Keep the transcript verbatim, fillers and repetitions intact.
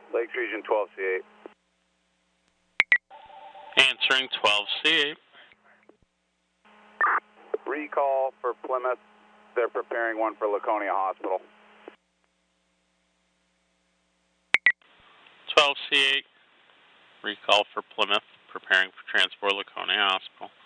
Lakes Region twelve C eight. Answering twelve C eight. Recall for Plymouth. They're preparing one for Laconia Hospital. twelve C eight. Recall for Plymouth, preparing for transport Laconia Hospital.